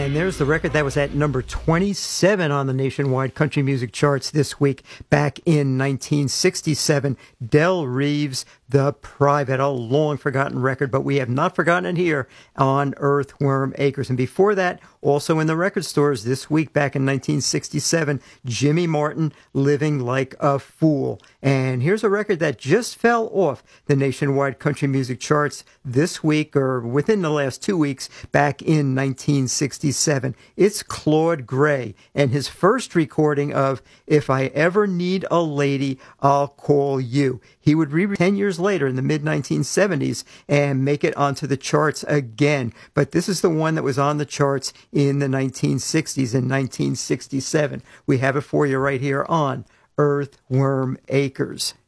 And there's the record that was at number 27 on the nationwide country music charts this week, back in 1967. Del Reeves, The Private, a long-forgotten record, but we have not forgotten it here on Earthworm Acres. And before that, also in the record stores this week, back in 1967, Jimmy Martin, Living Like a Fool. And here's a record that just fell off the nationwide country music charts this week, or within the last 2 weeks, back in 1967. It's Claude Gray and his first recording of If I Ever Need a Lady, I'll Call You. He would re 10 years later in the mid-1970s and make it onto the charts again. But this is the one that was on the charts in the 1960s and 1967. We have it for you right here on Earthworm Acres.